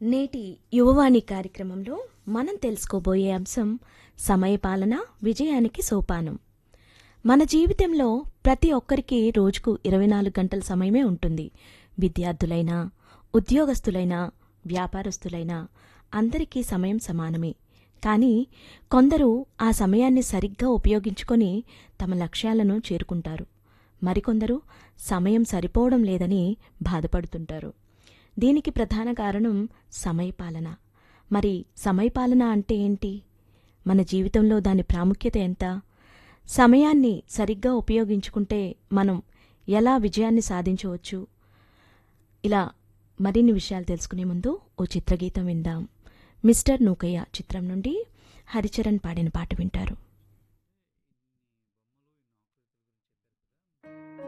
నేటి యువవాణి కార్యక్రమంలో మనం తెలుసుకోబోయే అంశం సమయపాలన విజయానికి సోపానం. మన జీవితంలో ప్రతి ఒక్కరికి రోజుకు 24 గంటల సమయమే ఉంటుంది. విద్యార్థులైనా, ఉద్యోగస్తులైనా, వ్యాపారస్తులైనా అందరికీ సమయం సమానమే. కానీ కొందరు ఆ సమయాన్ని సరిగ్గా ఉపయోగించుకొని తమ లక్ష్యాలను చేరుకుంటారు. మరికొందరు సమయం సరిపోవడం లేదని బాధపడుతుంటారు. దీనికి ప్రధాన కారణం సమయపాలన. మరి సమయపాలన అంటే ఏంటి? మన జీవితంలో దాని ప్రాముఖ్యత ఎంత? సమయాన్ని సరిగ్గా ఉపయోగించుకుంటే మనం ఎలా విజయాన్ని సాధించవచ్చు? ఇలా మరిన్ని విషయాలు తెలుసుకునే ముందు ఓ చిత్రగీతం విందాం. మిస్టర్ నూకయ్య చిత్రం నుండి హరిచరణ్ పాడిన పాట వింటారు.